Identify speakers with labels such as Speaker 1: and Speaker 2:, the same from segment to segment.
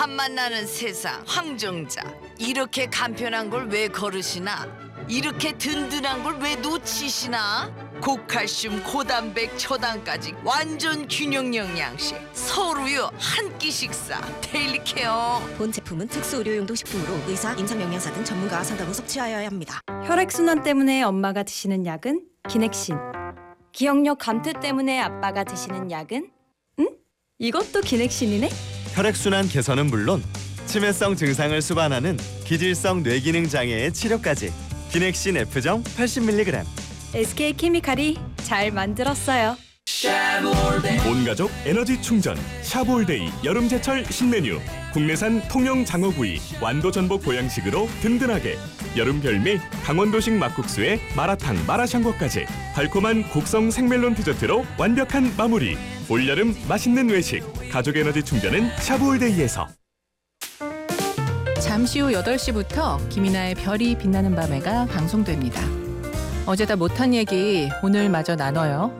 Speaker 1: 한만 나는 세상 황정자. 이렇게 간편한 걸 왜 거르시나? 이렇게 든든한 걸 왜 놓치시나? 고칼슘, 고단백, 초당까지 완전 균형 영양식. 서울우유 한 끼 식사. 데일리케어.
Speaker 2: 본 제품은 특수 의료용도 식품으로 의사, 임상영양사 등 전문가와 상담 후 섭취하여야 합니다.
Speaker 3: 혈액순환 때문에 엄마가 드시는 약은 기넥신. 기억력 감퇴 때문에 아빠가 드시는 약은? 이것도 기넥신이네?
Speaker 4: 혈액순환 개선은 물론 치매성 증상을 수반하는 기질성 뇌기능 장애의 치료까지 기넥신 F정 80mg.
Speaker 3: SK케미칼이 잘 만들었어요.
Speaker 5: 온가족 에너지 충전 샤볼데이 여름제철 신메뉴. 국내산 통영 장어구이 완도 전복 보양식으로 든든하게. 여름 별미 강원도식 막국수에 마라탕 마라샹궈까지 달콤한 곡성 생멜론 디저트로 완벽한 마무리. 올여름 맛있는 외식 가족 에너지 충전은 샤볼데이에서.
Speaker 6: 잠시 후 8시부터 김이나의 별이 빛나는 밤에가 방송됩니다. 어제 다 못한 얘기 오늘 마저 나눠요.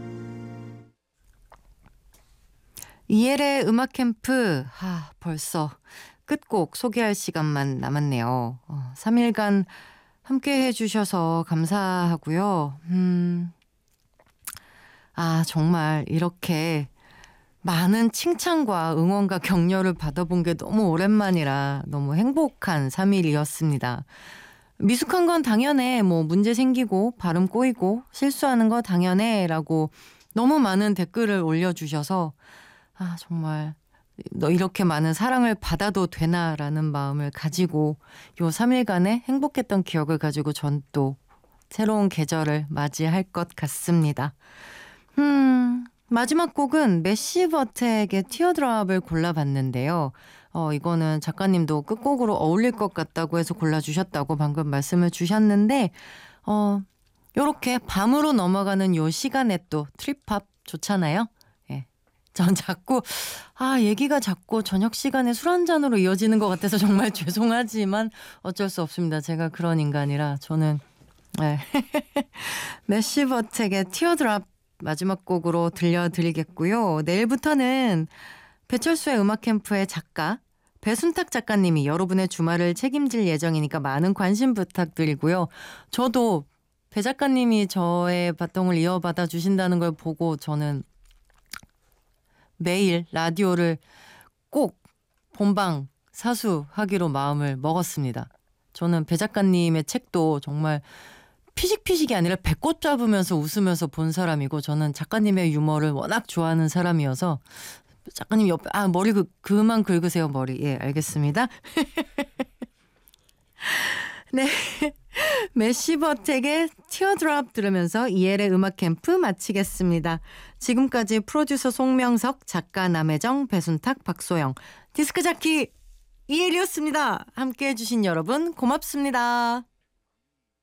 Speaker 7: 이엘의 음악 캠프, 벌써 끝곡 소개할 시간만 남았네요. 3일간 함께 해주셔서 감사하고요. 정말 이렇게 많은 칭찬과 응원과 격려를 받아본 게 너무 오랜만이라 너무 행복한 3일이었습니다. 미숙한 건 당연해, 문제 생기고 발음 꼬이고 실수하는 거 당연해 라고 너무 많은 댓글을 올려주셔서 정말 너 이렇게 많은 사랑을 받아도 되나 라는 마음을 가지고 요 3일간의 행복했던 기억을 가지고 전 또 새로운 계절을 맞이할 것 같습니다. 마지막 곡은 매시버텍의 티어드랍을 골라봤는데요. 이거는 작가님도 끝곡으로 어울릴 것 같다고 해서 골라주셨다고 방금 말씀을 주셨는데 요렇게 밤으로 넘어가는 요 시간에 또 트립팝 좋잖아요. 예. 전 자꾸 얘기가 자꾸 저녁 시간에 술 한 잔으로 이어지는 것 같아서 정말 죄송하지만 어쩔 수 없습니다. 제가 그런 인간이라 저는 매시버텍의 티어드랍 마지막 곡으로 들려드리겠고요. 내일부터는 배철수의 음악캠프의 작가 배순탁 작가님이 여러분의 주말을 책임질 예정이니까 많은 관심 부탁드리고요. 저도 배 작가님이 저의 바통을 이어받아 주신다는 걸 보고 저는 매일 라디오를 꼭 본방 사수하기로 마음을 먹었습니다. 저는 배 작가님의 책도 정말 피식피식이 아니라 배꼽 잡으면서 웃으면서 본 사람이고 저는 작가님의 유머를 워낙 좋아하는 사람이어서 작가님 옆에 머리 그만 긁으세요 머리. 예, 알겠습니다. 네, 매시버텍의 티어드랍 들으면서 이엘의 음악 캠프 마치겠습니다. 지금까지 프로듀서 송명석, 작가 남혜정, 배순탁, 박소영, 디스크 자키 이엘이었습니다. 함께해 주신 여러분 고맙습니다.